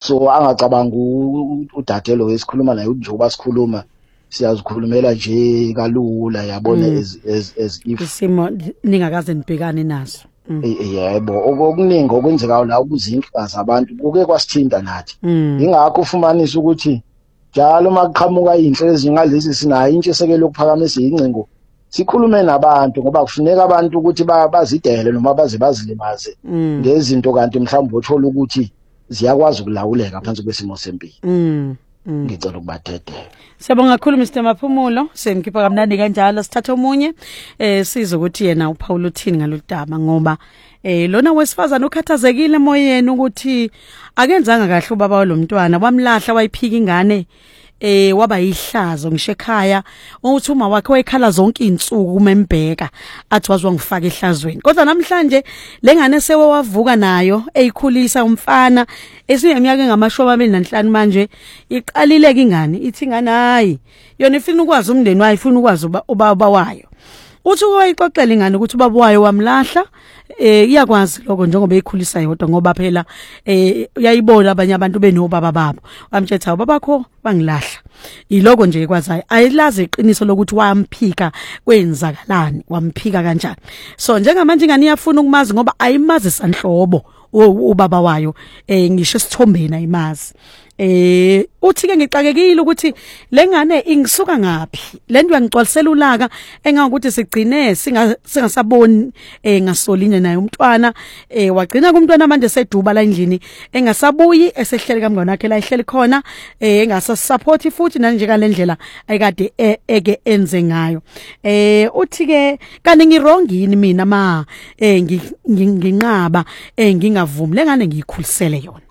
so angacabanga udadelo esikhuluma naye njengoba sikhuluma siyazikhulumela nje kalula yabona as if isimo ningakaze nibhekane naso. Yebo okuningi okwenzekayo la ukuzinhlwa zabantu kuke kwasithinta nathi ingakho ufumanisa ukuthi njalo makuqhamuka inhle ezingalezi sinayo intshisekelo yokuphakamisa ingcingo sikhulume nabantu ngoba kufuneka abantu ukuthi bazidele noma baze bazilimaze ngezinto kanti mhlawumbe uthola ukuthi ziyakwazi ukulawuleka phansi kwesimo sempilo. Ngicela ukubathethe. Siyabonga kakhulu Mr Maphumulo, semkhipha kamnandi kanjalo sithatha omunye siza ukuthi yena uPaul uthini ngalodaba ngoba lona wesifazana ukhathazekile emoyeni ukuthi akenzanga kahle ubaba lo mntwana wamlahla wayiphika ingane waba yihlazo ngisho ekhaya uthi uma wakhe wayekhala zonke insuku umembheka athi wazwa ngifaka ehlazweni kodwa namhlanje lengane sewe wavuka nayo eyikhulisa umfana esineminyaka engama-25 manje iqalileke ingane ithi ingane hayi yona ifuna ukwazi umndeni wayo ifuna ukwazi ubaba wayo uthi wayixoxela ingane ukuthi ubaba wayo wamlahla iyakwazi lokho njengoba eyikhulisa yodwa ngoba phela uyayibona abanye abantu benobaba babo wamthetha babakho bangilahla iloko nje ekwazayo ayilazi iqiniso lokuthi wamphika kwenzakalani wamphika kanjani so njengamanje ingane iyafuna ukumazi ngoba ayimazi sanhlobo ubaba wayo ngisho esithombeni ayimazi uthi ke ngixakekile ukuthi lengane ingisuka ngapi lento yangigcwalisela ulaka engakuthi sigcine singasaboni ngasolinye naye umntwana wagcina kumntwana manje seduba la endlini engasabuyi esehlele kamngane wakhe la ehleli khona engasasupport futhi nanje kalendlela ayikade eke enze ngayo uthi ke kanti ngirongini mina ma nginqaba ngingavumi lengane ngiyikhulisele yona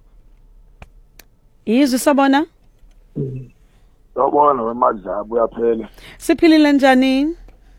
izwi sabona Yabona wemadlabo uyaphela siphilile njani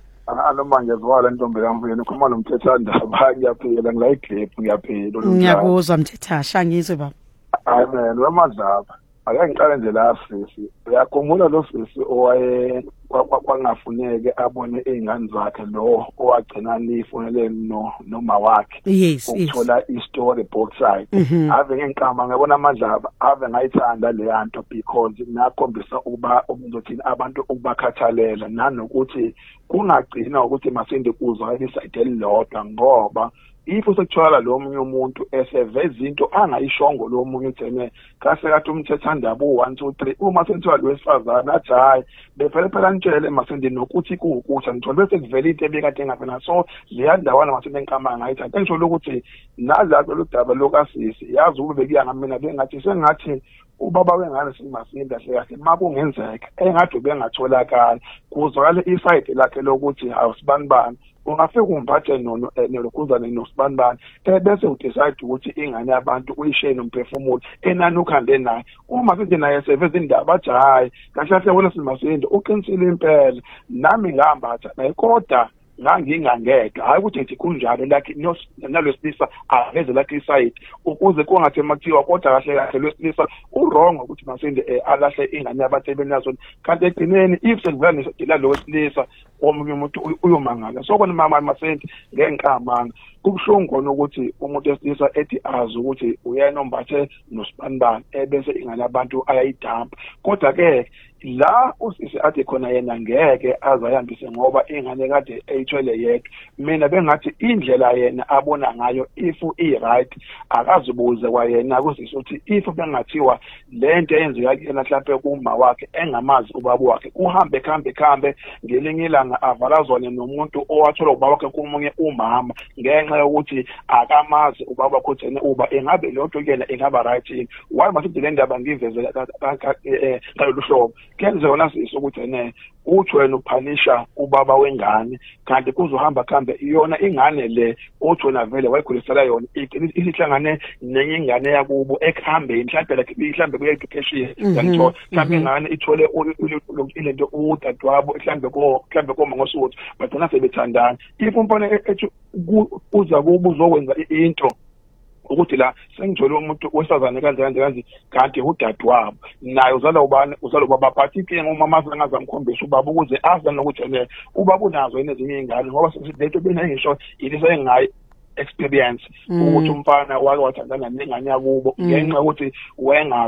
noma ngezwala intombi kamfuyeni ukhuluma nomthethwandaba ngiyaphela ngila igap ngiyaphela ngiyakuzwa mthethasha ngizwe baba amen wemadlabo ake ngiqale nje la sisi uyakhumbula lo sisi owaye kwangafuneke abone izingane zakhe lo owagcina lifonele noma wakhe ukuthola istory book side ave ngenqama ngabona amadlaba ave ngayithanda le yanto because nakhombisa uba umuntu abantu ukubakhathalela nanokuthi kungagcina ukuthi masinde kuzwa iside elilodwa ngoba if usekuthola lo munye umuntu eseveza into angayishongo lo munye uthene kase kathi umthethwandaba u1 2 3 uma senthiwa lo wesifazana athi hayi bephela nitshele masende nokuthi kuwukusha ngithola bese kuvela into ebekade engavela so liyandawana masende enqama ngayithatha ngisho ukuthi nazazo lodaba lokasisi yazi ube bekuya ngamina bengathi sengathi ubaba wengane simasinda kahle makungenzeka engathi ubengatholakala kuzwakala iside lakhe lokuthi awusibanibani ungafika umphathe nokuzana nosibanibani bese udecide ukuthi ingane yabantu uyishare nomphefumulo enani ukhande naye uma sithi naye seveza indaba athi hayi kahle wona simasinda uqinisile impela nami ngambatha naye kodwa ngangingangeka hayi ukuthi ngithi kunjalo lakhe nalwesilisa aveze lakhe iside ukuze kungathi makuthiwa kodwa kahle lwesilisa urong ukuthi masinde alahle ingane yabathebeni nazo kanti egcineni if sekuvela nesidila lo wesilisa omunye umuntu uyomangala so kona mama masende ngenkamanga kubuhlungu khona ukuthi umuntu esilisa ethi azi ukuthi uyena ombathe nosibanibani bese ingane abantu ayayidampa kodwa ke la usisi athi khona yena ngeke azayambise ngoba ingane kade eyithwele yedwa mina bengathi indlela yena abona ngayo if right akazibuze kwayena kusisi uthi if bengathiwa lento eyenzeka kuyena mhlawumbe kuma wakhe engamazi ubaba wakhe uhambe khambe ngelinye ilanga avalazwane nomuntu owathola ubaba wakhe kumunye umama ngenxa yokuthi akamazi ubaba wakhe uthene uba engabe lonto kuyena engaba right why masithi le ndaba ngivezela kalolu hlobo kenzeka ukuthi ene uthi wena uphanisha ubaba wengane kanti kuzohamba khambe iyona ingane le uthi wena vele wayikhulisela yona isihlangane nenye ingane yakubo ekhambeni mhlawumbe kuye education ngitho mhlawumbe ingane ithole into udadewabo mhlawumbe komangosuthi bagcina sebethandana if umpane ethi uza kubo uzokwenza into ukuthi la sengijole umuntu wesifazane kanje kanti udadewabo naye uzala ubaba phathi ke ngomama angazamkhombisa ubaba ukuze azi nokuthi yena ubaba unazo ezinye izingane ngoba lento benengisho ilise engayi experience ukuthi umfana wake wathandana nengane yakubo ngenxa ukuthi wenga